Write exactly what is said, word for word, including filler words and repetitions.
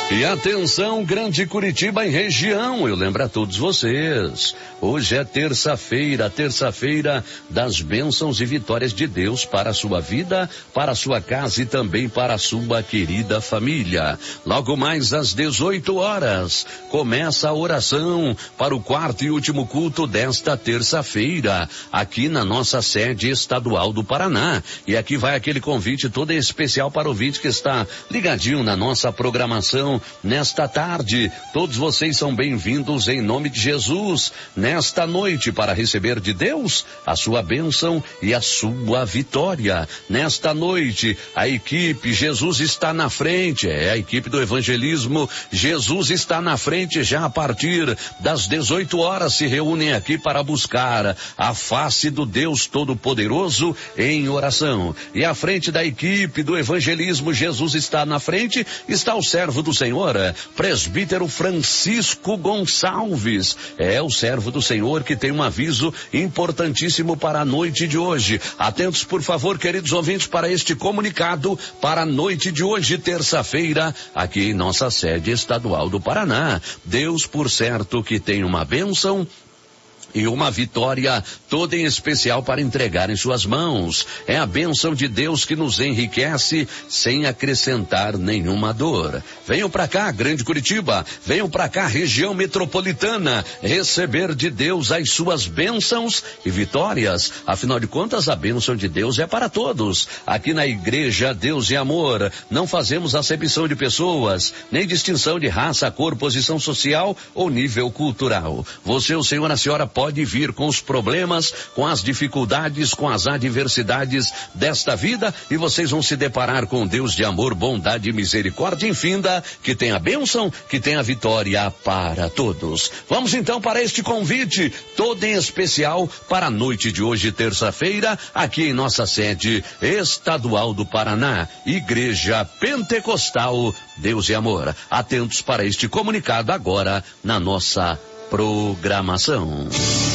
E atenção, Grande Curitiba e região, eu lembro a todos vocês, hoje é terça-feira, terça-feira das bênçãos e vitórias de Deus para a sua vida, para a sua casa e também para a sua querida família. Logo mais às dezoito horas, começa a oração para o quarto e último culto desta terça-feira, aqui na nossa sede estadual do Paraná. E aqui vai aquele convite todo especial para o ouvinte que está ligadinho na nossa programação nesta tarde. Todos vocês são bem-vindos em nome de Jesus nesta noite para receber de Deus a sua bênção e a sua vitória. Nesta noite, a equipe Jesus está na frente, é a equipe do evangelismo Jesus está na frente já a partir das dezoito horas se reúnem aqui para buscar a face do Deus Todo-Poderoso em oração. E à frente da equipe do evangelismo Jesus está na frente, está o servo do Senhor, presbítero Francisco Gonçalves, é o servo do Senhor que tem um aviso importantíssimo para a noite de hoje. Atentos, por favor, queridos ouvintes, para este comunicado para a noite de hoje, terça-feira, aqui em nossa sede estadual do Paraná. Deus, por certo, que tem uma bênção e uma vitória toda em especial para entregar em suas mãos. É a bênção de Deus que nos enriquece sem acrescentar nenhuma dor. Venham para cá, Grande Curitiba, venham para cá, região metropolitana, receber de Deus as suas bênçãos e vitórias. Afinal de contas, a bênção de Deus é para todos. Aqui na igreja Deus e Amor, não fazemos acepção de pessoas, nem distinção de raça, cor, posição social ou nível cultural. Você, o senhor, a senhora pode vir com os problemas, com as dificuldades, com as adversidades desta vida e vocês vão se deparar com Deus de amor, bondade e misericórdia infinda, que tem a bênção, que tem a vitória para todos. Vamos então para este convite, todo em especial para a noite de hoje, terça-feira, aqui em nossa sede estadual do Paraná, Igreja Pentecostal Deus e Amor. Atentos para este comunicado agora na nossa programação.